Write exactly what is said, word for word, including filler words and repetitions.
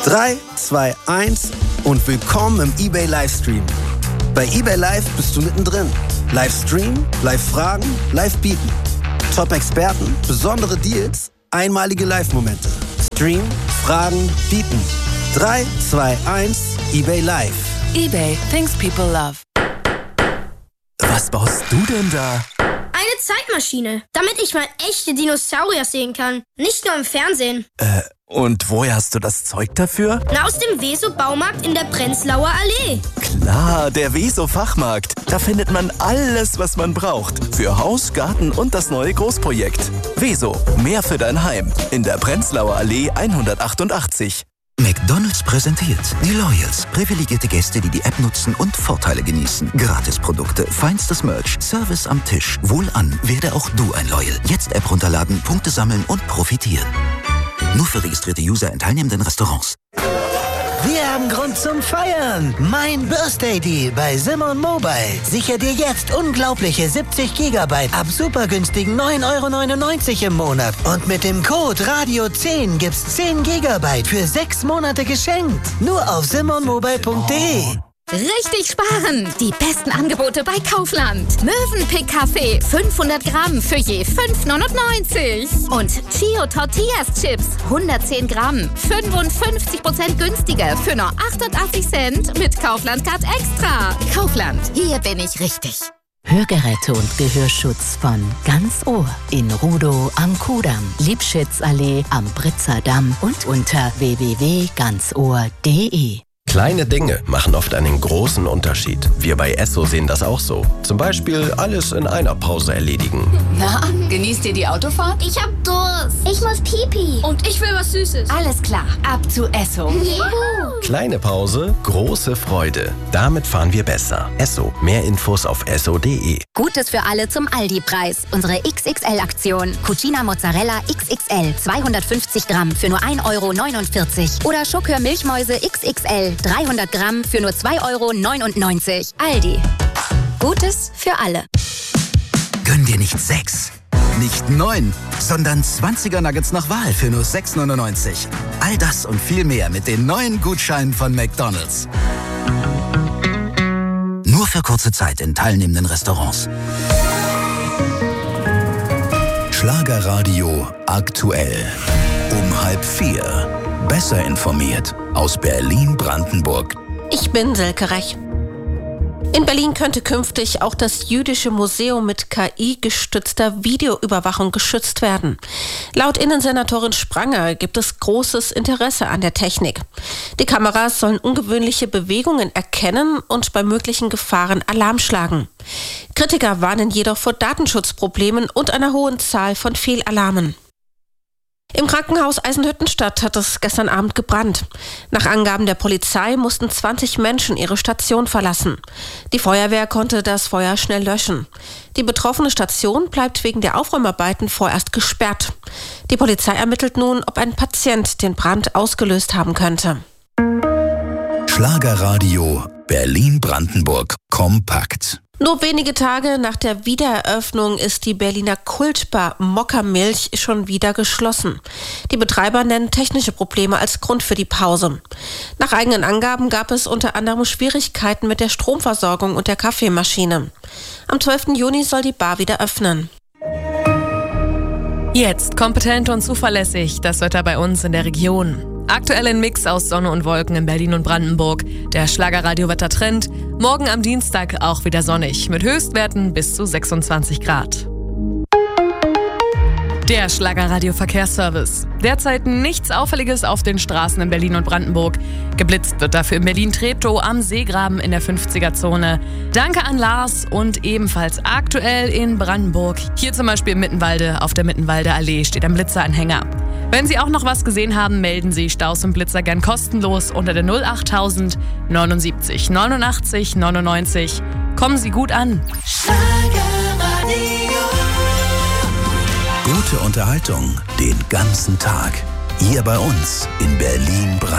drei, zwei, eins und willkommen im eBay Livestream. Bei eBay Live bist du mittendrin. Livestream, Live-Fragen, Live-Bieten. Top-Experten, besondere Deals, einmalige Live-Momente. Stream, Fragen, Bieten. drei, zwei, eins, eBay Live. eBay, things people love. Was baust du denn da? Eine Zeitmaschine, damit ich mal echte Dinosaurier sehen kann. Nicht nur im Fernsehen. Äh, und woher hast du das Zeug dafür? Na, aus dem Weso-Baumarkt in der Prenzlauer Allee. Klar, der Weso-Fachmarkt. Da findet man alles, was man braucht. Für Haus, Garten und das neue Großprojekt. Weso, mehr für dein Heim. In der Prenzlauer Allee hundertachtundachtzig. McDonald's präsentiert die Loyals. Privilegierte Gäste, die die App nutzen und Vorteile genießen. Gratisprodukte, feinstes Merch, Service am Tisch. Wohlan, werde auch du ein Loyal. Jetzt App runterladen, Punkte sammeln und profitieren. Nur für registrierte User in teilnehmenden Restaurants. Wir haben Grund zum Feiern. Mein Birthday Deal bei Simon Mobile. Sicher dir jetzt unglaubliche siebzig Gigabyte ab super günstigen neun Euro neunundneunzig im Monat. Und mit dem Code Radio zehn gibt's zehn Gigabyte für sechs Monate geschenkt. Nur auf simonmobile punkt de. Richtig sparen! Die besten Angebote bei Kaufland. Mövenpick Kaffee fünfhundert Gramm für je fünf neunundneunzig. Und Chio Tortillas Chips hundertzehn Gramm, fünfundfünfzig Prozent günstiger für nur achtundachtzig Cent mit Kaufland Card Extra. Kaufland, hier bin ich richtig. Hörgeräte und Gehörschutz von Ganz Ohr in Rudow am Kudamm, Liebschitzallee am Britzer Damm und unter w w w punkt ganz ohr punkt de. Kleine Dinge machen oft einen großen Unterschied. Wir bei Esso sehen das auch so. Zum Beispiel alles in einer Pause erledigen. Na, genießt ihr die Autofahrt? Ich hab Durst. Ich muss Pipi. Und ich will was Süßes. Alles klar, ab zu Esso. Juhu. Kleine Pause, große Freude. Damit fahren wir besser. Esso. Mehr Infos auf esso punkt de. Gutes für alle zum Aldi-Preis. Unsere X X L-Aktion. Cucina Mozzarella X X L zweihundertfünfzig Gramm für nur ein Euro neunundvierzig. Oder Schokör Milchmäuse X X L dreihundert Gramm für nur zwei Euro neunundneunzig. Aldi. Gutes für alle. Gönn dir nicht sechs, nicht neun, sondern zwanziger Nuggets nach Wahl für nur sechs neunundneunzig. All das und viel mehr mit den neuen Gutscheinen von McDonald's. Nur für kurze Zeit in teilnehmenden Restaurants. Schlagerradio aktuell. Um halb vier. Besser informiert aus Berlin-Brandenburg. Ich bin Silke Rech. In Berlin könnte künftig auch das Jüdische Museum mit K I-gestützter Videoüberwachung geschützt werden. Laut Innensenatorin Spranger gibt es großes Interesse an der Technik. Die Kameras sollen ungewöhnliche Bewegungen erkennen und bei möglichen Gefahren Alarm schlagen. Kritiker warnen jedoch vor Datenschutzproblemen und einer hohen Zahl von Fehlalarmen. Im Krankenhaus Eisenhüttenstadt hat es gestern Abend gebrannt. Nach Angaben der Polizei mussten zwanzig Menschen ihre Station verlassen. Die Feuerwehr konnte das Feuer schnell löschen. Die betroffene Station bleibt wegen der Aufräumarbeiten vorerst gesperrt. Die Polizei ermittelt nun, ob ein Patient den Brand ausgelöst haben könnte. Schlagerradio Berlin-Brandenburg kompakt. Nur wenige Tage nach der Wiedereröffnung ist die Berliner Kultbar Mokkamilch schon wieder geschlossen. Die Betreiber nennen technische Probleme als Grund für die Pause. Nach eigenen Angaben gab es unter anderem Schwierigkeiten mit der Stromversorgung und der Kaffeemaschine. Am zwölften Juni soll die Bar wieder öffnen. Jetzt kompetent und zuverlässig das Wetter bei uns in der Region. Aktuell ein Mix aus Sonne und Wolken in Berlin und Brandenburg. Der Schlagerradio-Wettertrend. Morgen am Dienstag auch wieder sonnig mit Höchstwerten bis zu sechsundzwanzig Grad. Der Schlagerradio-Verkehrsservice. Derzeit nichts Auffälliges auf den Straßen in Berlin und Brandenburg. Geblitzt wird dafür in Berlin-Treptow am Seegraben in der fünfziger-Zone. Danke an Lars und ebenfalls aktuell in Brandenburg. Hier zum Beispiel im Mittenwalde auf der Mittenwalder Allee steht ein Blitzeranhänger. Wenn Sie auch noch was gesehen haben, melden Sie Staus und Blitzer gern kostenlos unter der null achttausend neunundsiebzig neunundachtzig neunundneunzig. Kommen Sie gut an. Gute Unterhaltung den ganzen Tag. Hier bei uns in Berlin-Brandenburg.